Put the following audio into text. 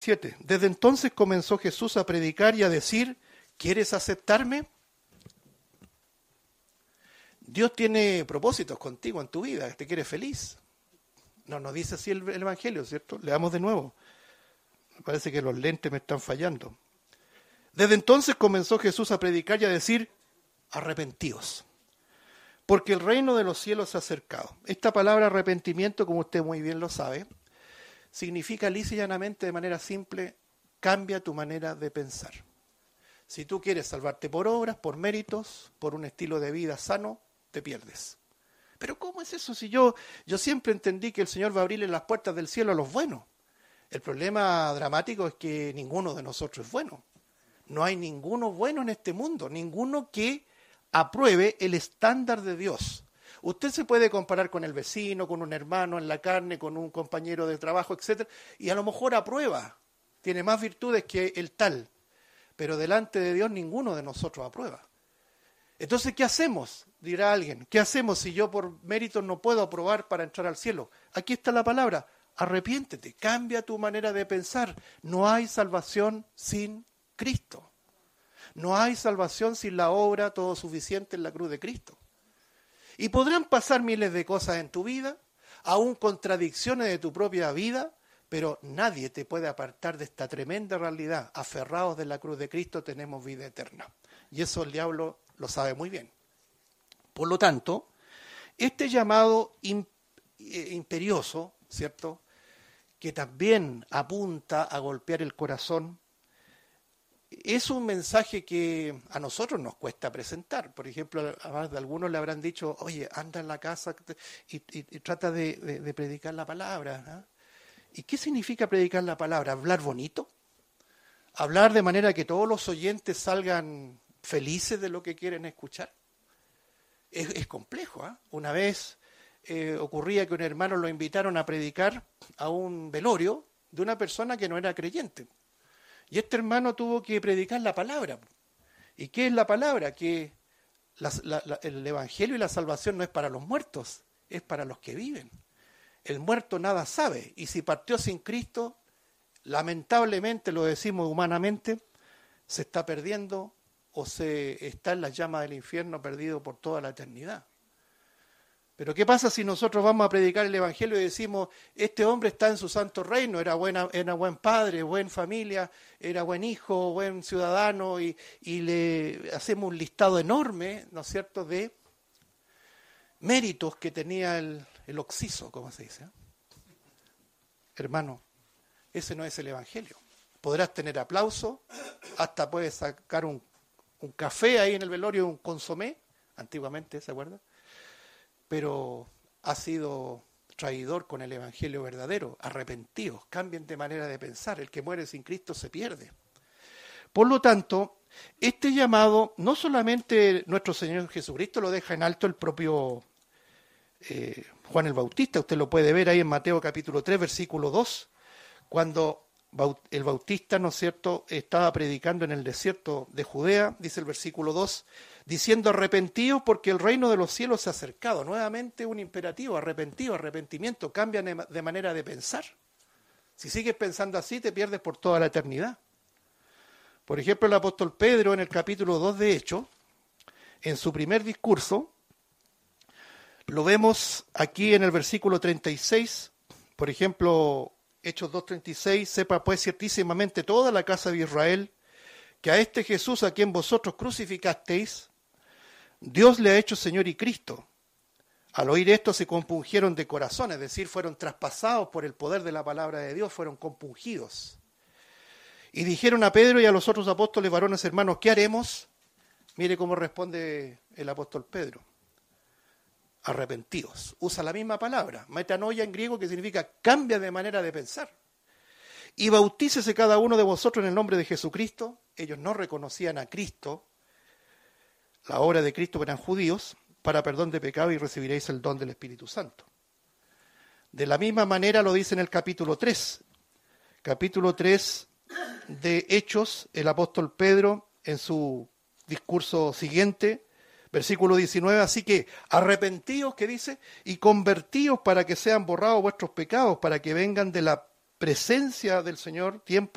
7. Desde entonces comenzó Jesús a predicar y a decir, ¿quieres aceptarme? Dios tiene propósitos contigo en tu vida, te quiere feliz. No nos dice así el Evangelio, ¿cierto? Leamos de nuevo. Me parece que los lentes me están fallando. Desde entonces comenzó Jesús a predicar y a decir, arrepentíos, porque el reino de los cielos se ha acercado. Esta palabra arrepentimiento, como usted muy bien lo sabe, significa lisa y llanamente, de manera simple, cambia tu manera de pensar. Si tú quieres salvarte por obras, por méritos, por un estilo de vida sano, te pierdes. Pero ¿cómo es eso? Si yo siempre entendí que el Señor va a abrirle las puertas del cielo a los buenos. El problema dramático es que ninguno de nosotros es bueno. No hay ninguno bueno en este mundo, ninguno que apruebe el estándar de Dios. Usted se puede comparar con el vecino, con un hermano en la carne, con un compañero de trabajo, etcétera, y a lo mejor aprueba, tiene más virtudes que el tal, pero delante de Dios ninguno de nosotros aprueba. Entonces, ¿qué hacemos? Dirá alguien, ¿qué hacemos si yo por méritos no puedo aprobar para entrar al cielo? Aquí está la palabra, arrepiéntete, cambia tu manera de pensar. No hay salvación sin Cristo. No hay salvación sin la obra todo suficiente en la cruz de Cristo. Y podrán pasar miles de cosas en tu vida, aún contradicciones de tu propia vida, pero nadie te puede apartar de esta tremenda realidad. Aferrados de la cruz de Cristo tenemos vida eterna. Y eso el diablo lo sabe muy bien. Por lo tanto, este llamado imperioso, ¿cierto?, que también apunta a golpear el corazón, es un mensaje que a nosotros nos cuesta presentar. Por ejemplo, a más de algunos le habrán dicho, oye, anda en la casa y trata de predicar la palabra, ¿no? ¿Y qué significa predicar la palabra? ¿Hablar bonito? ¿Hablar de manera que todos los oyentes salgan felices de lo que quieren escuchar? Es complejo, ¿eh? Una vez ocurría que un hermano lo invitaron a predicar a un velorio de una persona que no era creyente. Y este hermano tuvo que predicar la palabra. ¿Y qué es la palabra? Que el evangelio y la salvación no es para los muertos, es para los que viven. El muerto nada sabe, y si partió sin Cristo, lamentablemente, lo decimos humanamente, se está perdiendo o se está en las llamas del infierno perdido por toda la eternidad. Pero ¿qué pasa si nosotros vamos a predicar el evangelio y decimos, este hombre está en su santo reino, era buen padre, buena familia, era buen hijo, buen ciudadano, y le hacemos un listado enorme, ¿no es cierto?, de méritos que tenía el occiso, como se dice, ¿eh? Hermano, ese no es el evangelio. Podrás tener aplauso, hasta puedes sacar un café ahí en el velorio, un consomé, antiguamente, ¿se acuerda? Pero ha sido traidor con el evangelio verdadero. Arrepentidos, cambien de manera de pensar. El que muere sin Cristo se pierde. Por lo tanto, este llamado, no solamente nuestro Señor Jesucristo lo deja en alto el propio Juan el Bautista, usted lo puede ver ahí en Mateo capítulo 3, versículo 2, cuando el Bautista, ¿no es cierto?, estaba predicando en el desierto de Judea, dice el versículo 2, diciendo arrepentíos porque el reino de los cielos se ha acercado. Nuevamente un imperativo, arrepentimiento, cambia de manera de pensar. Si sigues pensando así, te pierdes por toda la eternidad. Por ejemplo, el apóstol Pedro en el capítulo 2 de Hechos, en su primer discurso, lo vemos aquí en el versículo 36, por ejemplo, Hechos 2:36, sepa pues ciertísimamente toda la casa de Israel, que a este Jesús a quien vosotros crucificasteis, Dios le ha hecho Señor y Cristo. Al oír esto se compungieron de corazón, es decir, fueron traspasados por el poder de la palabra de Dios, fueron compungidos. Y dijeron a Pedro y a los otros apóstoles, varones hermanos, ¿qué haremos? Mire cómo responde el apóstol Pedro. Arrepentíos. Usa la misma palabra, metanoia en griego, que significa cambia de manera de pensar. Y bautícese cada uno de vosotros en el nombre de Jesucristo. Ellos no reconocían a Cristo, la obra de Cristo, eran judíos, para perdón de pecado y recibiréis el don del Espíritu Santo. De la misma manera lo dice en el capítulo 3. Capítulo 3 de Hechos, el apóstol Pedro, en su discurso siguiente, versículo 19, así que arrepentíos, que dice, y convertíos para que sean borrados vuestros pecados, para que vengan de la presencia del Señor tiempo